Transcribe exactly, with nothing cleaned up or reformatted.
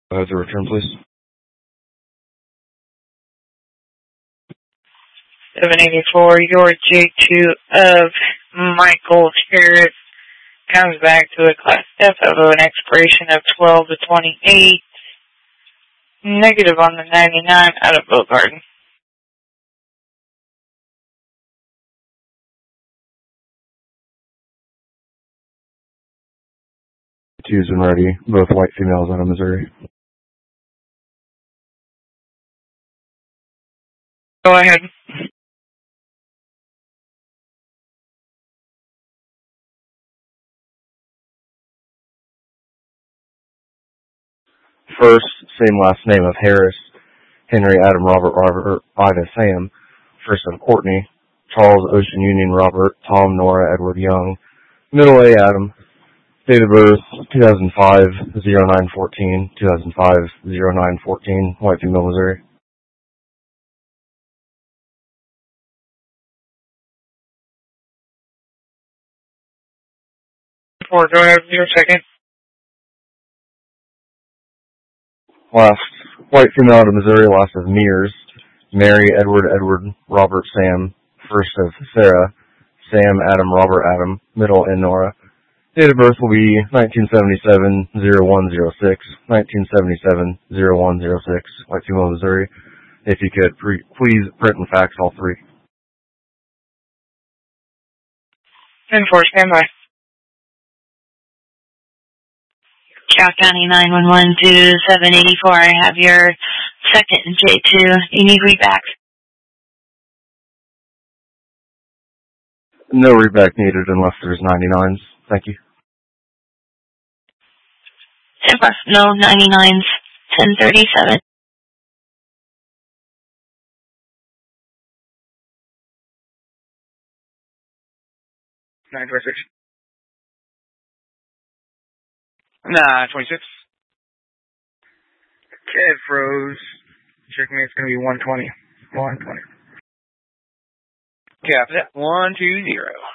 Uh, the return, please. seven eighty-four, your J two of Michael Harris comes back to a Class F of an expiration of twelve to twenty-eight. Negative on the ninety-nine out of Bogart. Twos and ready, both white females out of Missouri. Go ahead. First, same last name of Harris, Henry Adam Robert Robert Ida Sam. First of Courtney, Charles Ocean Union Robert, Tom Nora Edward Young. Middle A Adam. Date of birth two thousand five, oh nine fourteen, two thousand five, oh nine fourteen, white female, Missouri. Four, go ahead with your second. Last, white female out of Missouri, last of Mears, Mary Edward Edward Robert Sam. First of Sarah, Sam Adam Robert Adam, middle N Nora. Date of birth will be nineteen seventy-seven, oh one oh six, nineteen seventy-seven, oh one oh six, white female, Missouri. If you could, pre- please print and fax all three. And four, stand by. Cal County nine one one to seven eighty-four. I have your second J two. You need readback? No readback needed unless there's ninety-nines. Thank you. No ninety-nines. ten thirty-seven. nine twenty-six. Nah, twenty-six. Okay, it froze. Check me, it's going to be one twenty. one twenty. Okay, after that, one two zero.